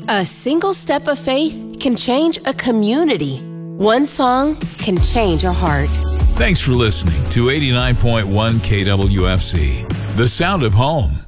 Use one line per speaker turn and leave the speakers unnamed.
A single step of faith can change a community. One song can change a heart.
Thanks for listening to 89.1 KWFC, the sound of home.